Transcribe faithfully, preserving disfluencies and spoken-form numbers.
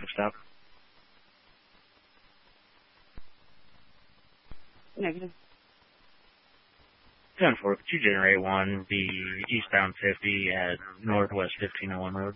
stop? Negative. ten four, could you generate one, be eastbound fifty at Northwest fifteen oh one Road?